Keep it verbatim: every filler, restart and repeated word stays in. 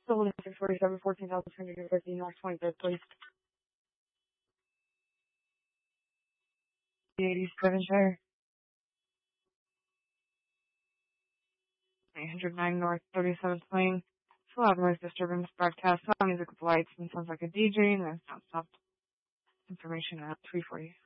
Still holding six forty-seven, fourteen thousand three hundred fifty, North twenty-third, please. The eighty-seven Shire. eight hundred nine North, thirty-seventh Lane. It's a loud noise disturbance broadcast, loud music with lights, and sounds like a D J, and then sound stopped. Information at three forty.